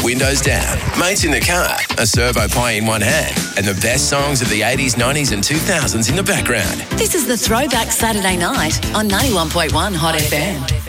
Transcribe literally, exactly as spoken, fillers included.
windows down, mates in the car, a Servo Pie in one hand, and the best songs of the eighties, nineties and two thousands in the background. This is the Throwback Saturday Night on ninety-one point one Hot F M.